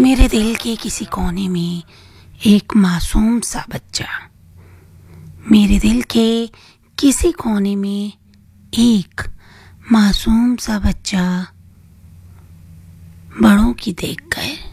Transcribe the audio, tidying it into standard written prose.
मेरे दिल के किसी कोने में एक मासूम सा बच्चा, मेरे दिल के किसी कोने में एक मासूम सा बच्चा बड़ों की देखकर